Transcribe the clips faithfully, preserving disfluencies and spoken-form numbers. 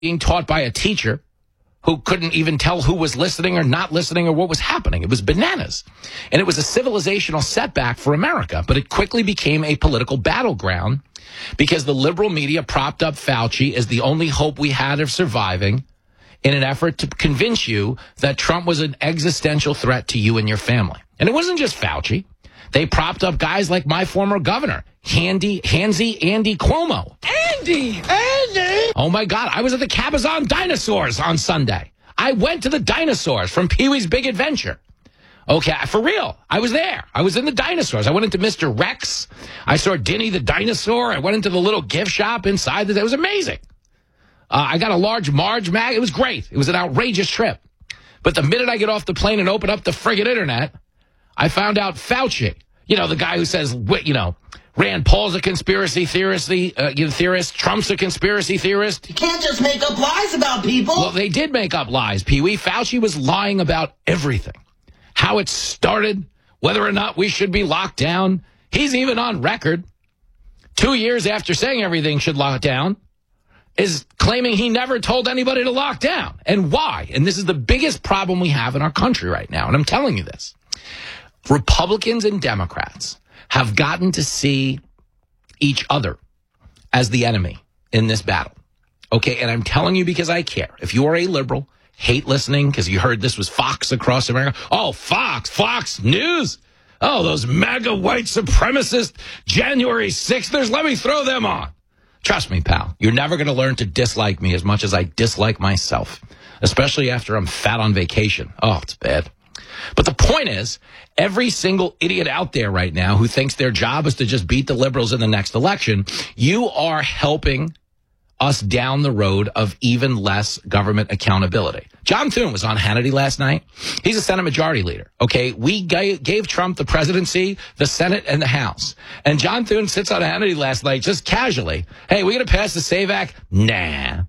being taught by a teacher who couldn't even tell who was listening or not listening or what was happening. It was bananas. And it was a civilizational setback for America, but it quickly became a political battleground because the liberal media propped up Fauci as the only hope we had of surviving in an effort to convince you that Trump was an existential threat to you and your family. And it wasn't just Fauci. They propped up guys like my former governor, Handy, Hansy Andy Cuomo. Andy! Andy! Oh, my God. I was at the Cabazon Dinosaurs on Sunday. I went to the dinosaurs from Pee-wee's Big Adventure. Okay, for real. I was there. I was in the dinosaurs. I went into Mister Rex. I saw Dinny the dinosaur. I went into the little gift shop inside. The, it was amazing. Uh, I got a large Marge mag. It was great. It was an outrageous trip. But the minute I get off the plane and open up the friggin' internet, I found out Fauci, you know, the guy who says, you know, Rand Paul's a conspiracy theorist, uh, theorist. Trump's a conspiracy theorist. You can't just make up lies about people. Well, they did make up lies, Pee-wee. Fauci was lying about everything. How it started, whether or not we should be locked down. He's even on record, two years after saying everything should lock down, is claiming he never told anybody to lock down. And why? And this is the biggest problem we have in our country right now. And I'm telling you this. Republicans and Democrats have gotten to see each other as the enemy in this battle. Okay, and I'm telling you because I care. If you are a liberal, hate listening because you heard this was Fox across America. Oh, Fox, Fox News. Oh, those MAGA white supremacist January sixthers. Let me throw them on. Trust me, pal. You're never going to learn to dislike me as much as I dislike myself, especially after I'm fat on vacation. Oh, it's bad. But the point is, every single idiot out there right now who thinks their job is to just beat the liberals in the next election, you are helping us down the road of even less government accountability. John Thune was on Hannity last night. He's a Senate Majority Leader. Okay, we gave, gave Trump the presidency, the Senate, and the House. And John Thune sits on Hannity last night just casually. Hey, we going to pass the SAVE Act? Nah.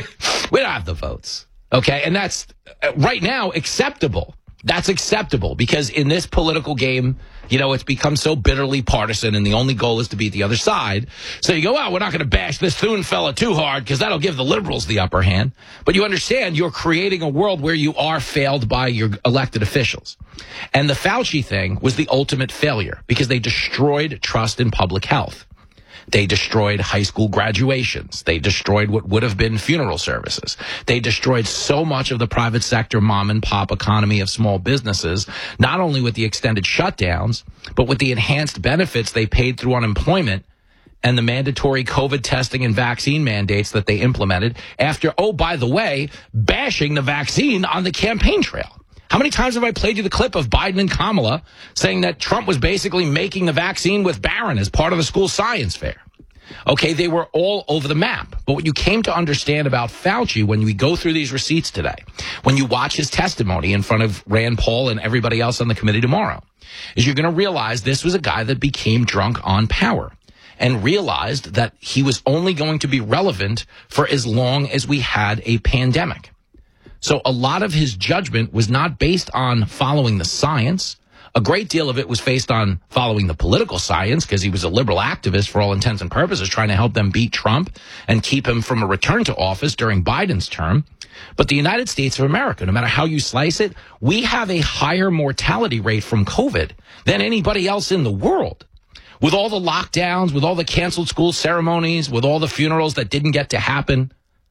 We don't have the votes. Okay, and that's uh, right now acceptable. That's acceptable because in this political game, you know, it's become so bitterly partisan and the only goal is to beat the other side. So you go, well, we're not going to bash this Thune fella too hard because that'll give the liberals the upper hand. But you understand you're creating a world where you are failed by your elected officials. And the Fauci thing was the ultimate failure because they destroyed trust in public health. They destroyed high school graduations. They destroyed what would have been funeral services. They destroyed so much of the private sector mom and pop economy of small businesses, not only with the extended shutdowns, but with the enhanced benefits they paid through unemployment and the mandatory COVID testing and vaccine mandates that they implemented after, oh, by the way, bashing the vaccine on the campaign trail. How many times have I played you the clip of Biden and Kamala saying that Trump was basically making the vaccine with Barron as part of the school science fair? Okay, they were all over the map. But what you came to understand about Fauci when we go through these receipts today, when you watch his testimony in front of Rand Paul and everybody else on the committee tomorrow, is you're going to realize this was a guy that became drunk on power and realized that he was only going to be relevant for as long as we had a pandemic. So a lot of his judgment was not based on following the science. A great deal of it was based on following the political science because he was a liberal activist for all intents and purposes, trying to help them beat Trump and keep him from a return to office during Biden's term. But the United States of America, no matter how you slice it, we have a higher mortality rate from COVID than anybody else in the world. With all the lockdowns, with all the canceled school ceremonies, with all the funerals that didn't get to happen,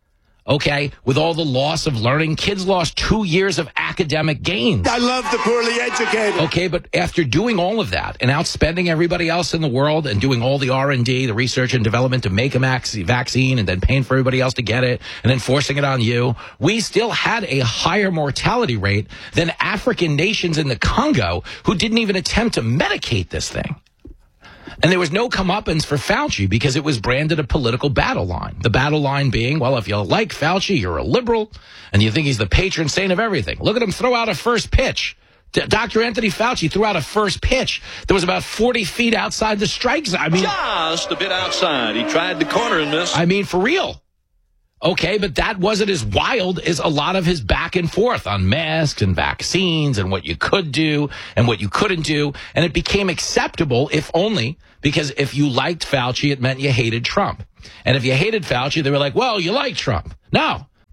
okay, with all the loss of learning, kids lost two years of academic gains. I love the poorly educated. Okay, but after doing all of that and outspending everybody else in the world and doing all the R and D, the research and development to make a vaccine and then paying for everybody else to get it and then forcing it on you, we still had a higher mortality rate than African nations in the Congo who didn't even attempt to medicate this thing. And there was no comeuppance for Fauci because it was branded a political battle line. The battle line being, well, if you like Fauci, you're a liberal, and you think he's the patron saint of everything. Look at him throw out a first pitch. D- Doctor Anthony Fauci threw out a first pitch that was about forty feet outside the strike zone. I mean, just a bit outside. He tried the corner in this. I mean, for real. Okay, but that wasn't as wild as a lot of his back and forth on masks and vaccines and what you could do and what you couldn't do. And it became acceptable, if only because if you liked Fauci, it meant you hated Trump. And if you hated Fauci, they were like, well, you like Trump. No,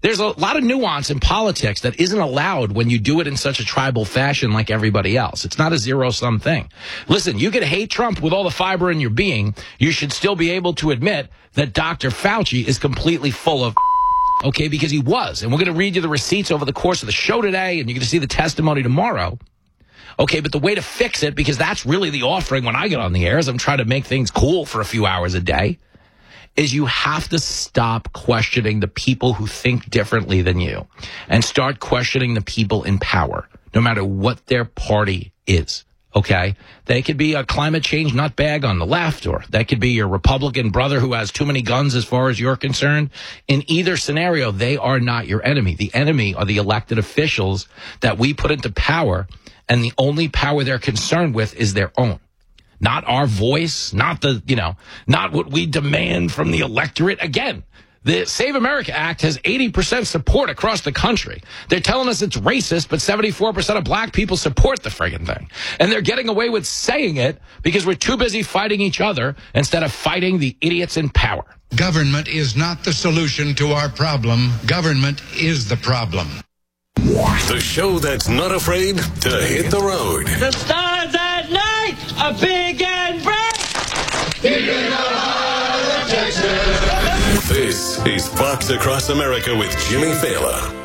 There's a lot of nuance in politics that isn't allowed when you do it in such a tribal fashion like everybody else. It's not a zero-sum thing. Listen, you can hate Trump with all the fiber in your being. You should still be able to admit that Doctor Fauci is completely full of okay, because he was. And we're going to read you the receipts over the course of the show today, and you're going to see the testimony tomorrow. Okay, but the way to fix it, because that's really the offering when I get on the air, is I'm trying to make things cool for a few hours a day, is you have to stop questioning the people who think differently than you and start questioning the people in power, no matter what their party is, okay? They could be a climate change nutbag on the left, or that could be your Republican brother who has too many guns as far as you're concerned. In either scenario, they are not your enemy. The enemy are the elected officials that we put into power, and the only power they're concerned with is their own. Not our voice, not the, you know, not what we demand from the electorate. Again, the Save America Act has eighty percent support across the country. They're telling us it's racist, but seventy-four percent of black people support the friggin' thing. And they're getting away with saying it because we're too busy fighting each other instead of fighting the idiots in power. Government is not the solution to our problem. Government is the problem. The show that's not afraid to hit the road. The stars at night are big and bright. Deep in the heart of Texas. This is Fox Across America with Jimmy Fallon.